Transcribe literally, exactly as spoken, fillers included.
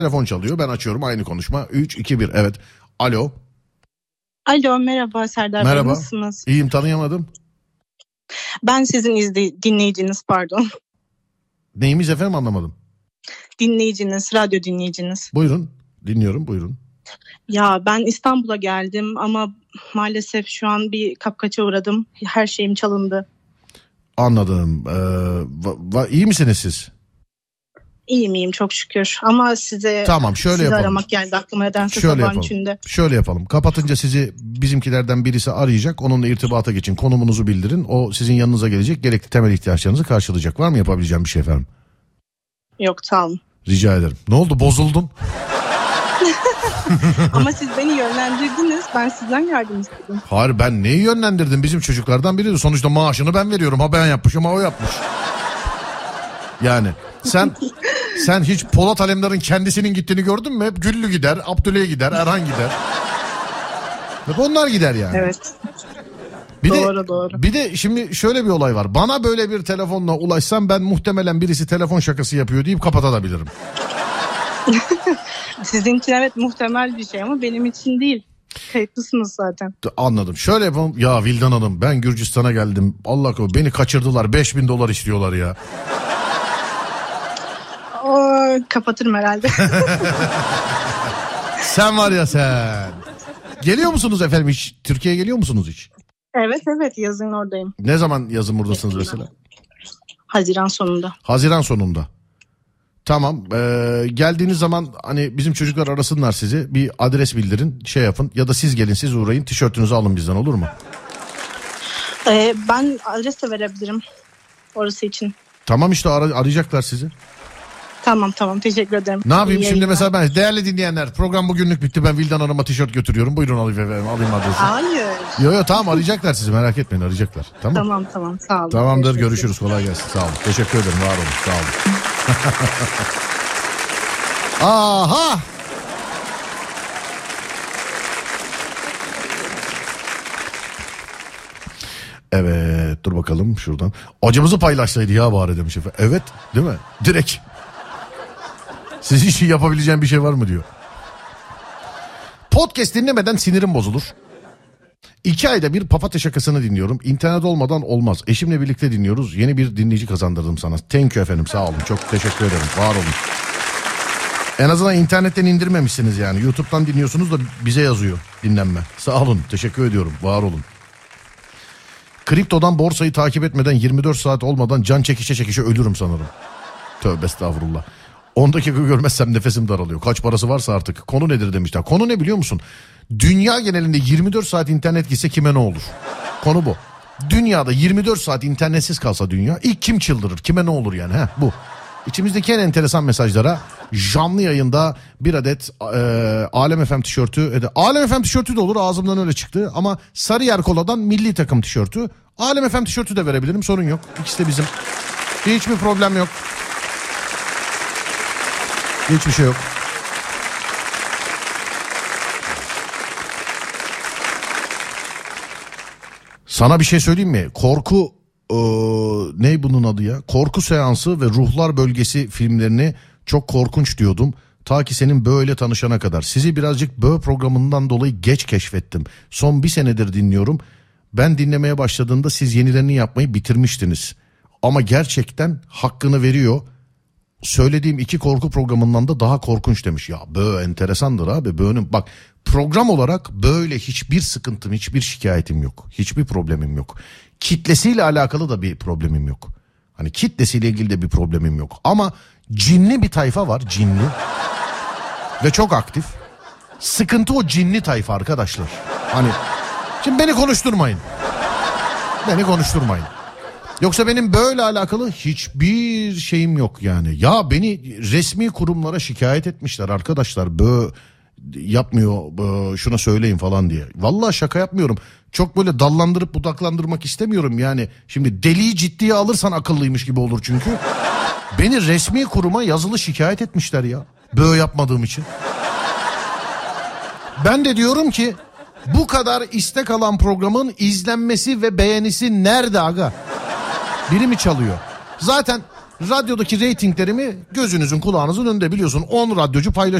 Telefon çalıyor, ben açıyorum, aynı konuşma. üç iki bir evet. Alo. Alo, merhaba Serdar Merhaba. Bey, nasılsınız? İyiyim, tanıyamadım. Ben sizin izley- dinleyiciniz pardon. Neyimiz efendim, anlamadım. Dinleyiciniz, radyo dinleyiciniz. Buyurun, dinliyorum, buyurun. Ya ben İstanbul'a geldim ama maalesef şu an bir kapkaça uğradım. Her şeyim çalındı. Anladım. Ee, va- va- iyi misiniz siz? İyiyim iyiyim çok şükür ama size, tamam, şöyle sizi yapalım. aramak geldi aklıma nedense Şöyle sabahın yapalım. içinde. Şöyle yapalım. Kapatınca sizi bizimkilerden birisi arayacak. Onunla irtibata geçin. Konumunuzu bildirin. O sizin yanınıza gelecek. Gerekli temel ihtiyaçlarınızı karşılayacak. Var mı yapabileceğim bir şey efendim? Yok, sağ olun. Rica ederim. Ne oldu, bozuldun? Ama siz beni yönlendirdiniz. Ben sizden yardım istedim. Hayır, ben neyi yönlendirdim? Bizim çocuklardan biriydi. Sonuçta maaşını ben veriyorum. Ha ben yapmış ama o yapmış. Yani sen sen hiç Polat Alemdar'ın kendisinin gittiğini gördün mü? Hep Güllü gider, Abdüley gider, Erhan gider. Hep onlar gider yani. Evet. Bir doğru de, doğru. Bir de şimdi şöyle bir olay var. Bana böyle bir telefonla ulaşsam ben muhtemelen birisi telefon şakası yapıyor deyip kapatabilirim. Sizin için evet muhtemel bir şey ama benim için değil. Kayıtlısınız zaten. Anladım. Şöyle yapalım. Ya Vildan Hanım, ben Gürcistan'a geldim. Allah korusun, beni kaçırdılar. beş bin dolar istiyorlar ya. O, kapatırım herhalde. Sen var ya sen. Geliyor musunuz efendim hiç? Türkiye'ye geliyor musunuz hiç? Evet evet, yazın oradayım. Ne zaman yazın buradasınız mesela? Haziran sonunda. Haziran sonunda. Tamam. Ee, geldiğiniz zaman hani bizim çocuklar arasınlar sizi. Bir adres bildirin, şey yapın. Ya da siz gelin, siz uğrayın. Tişörtünüzü alın bizden, olur mu? Ee, ben adres de verebilirim orası için. Tamam işte, ara- arayacaklar sizi. Tamam tamam, teşekkür ederim. Ne yapayım İyi şimdi yayınlar. mesela ben, değerli dinleyenler, program bugünlük bitti. Ben Vildan Hanım'a tişört götürüyorum. Buyurun alayım efendim, alayım adresi. Hayır. Yo yo tamam, arayacaklar sizi, merak etmeyin, arayacaklar. Tamam. Tamam tamam, sağ olun. Tamamdır, görüşürüz, kolay gelsin, sağ olun. Teşekkür ederim, var olun, sağ olun. Aha. Evet, dur bakalım şuradan. Acımızı paylaşsaydı ya bari demiş efendim. Evet, değil mi? Direkt. Sizin için yapabileceğim bir şey var mı diyor. Podcast dinlemeden sinirim bozulur. İki ayda bir papatya şakasını dinliyorum. İnternet olmadan olmaz. Eşimle birlikte dinliyoruz. Yeni bir dinleyici kazandırdım sana. Thank you efendim, sağ olun. Çok teşekkür ederim. Var olun. En azından internetten indirmemişsiniz yani. YouTube'dan dinliyorsunuz da bize yazıyor dinlenme. Sağ olun, teşekkür ediyorum. Var olun. Kriptodan borsayı takip etmeden yirmi dört saat olmadan can çekişe çekişe ölürüm sanırım. Tövbe estağfurullah. on dakika görmezsem nefesim daralıyor. Kaç parası varsa artık. Konu nedir demişler. Konu ne biliyor musun? Dünya genelinde yirmi dört saat internet gitse kime ne olur? Konu bu. Dünyada yirmi dört saat internetsiz kalsa dünya, ilk kim çıldırır? Kime ne olur yani? Heh, bu. İçimizdeki en enteresan mesajlara canlı yayında bir adet e, Alem F M tişörtü. E, Alem F M tişörtü de olur, ağzımdan öyle çıktı. Ama Sarıyer Kola'dan milli takım tişörtü. Alem F M tişörtü de verebilirim, sorun yok. İkisi de bizim. Hiçbir problem yok. Hiçbir şey yok. Sana bir şey söyleyeyim mi? Korku ee, ne bunun adı ya? Korku seansı ve ruhlar bölgesi filmlerini çok korkunç diyordum. Ta ki senin böyle tanışana kadar. Sizi birazcık Bö programından dolayı geç keşfettim. Son bir senedir dinliyorum. Ben dinlemeye başladığımda siz yenilerini yapmayı bitirmiştiniz. Ama gerçekten hakkını veriyor. Söylediğim iki korku programından da daha korkunç demiş. Ya Bö enteresandır abi. Bö'nün bak, program olarak böyle hiçbir sıkıntım, hiçbir şikayetim yok. Hiçbir problemim yok. Kitlesiyle alakalı da bir problemim yok. Hani kitlesiyle ilgili de bir problemim yok. Ama cinli bir tayfa var, cinli. Ve çok aktif. Sıkıntı o cinli tayfa arkadaşlar. Hani şimdi beni konuşturmayın. Beni konuşturmayın. Yoksa benim böyle alakalı hiçbir şeyim yok yani. Ya beni resmi kurumlara şikayet etmişler arkadaşlar. Bö yapmıyor, bö, şuna söyleyin falan diye. Vallahi şaka yapmıyorum. Çok böyle dallandırıp budaklandırmak istemiyorum yani. Şimdi deliyi ciddiye alırsan akıllıymış gibi olur çünkü. Beni resmi kuruma yazılı şikayet etmişler ya. Bö yapmadığım için. Ben de diyorum ki bu kadar istek alan programın izlenmesi ve beğenisi nerede aga? Biri mi çalıyor? Zaten radyodaki reytinglerimi gözünüzün kulağınızın önünde biliyorsun. on radyocu paylaşıyor.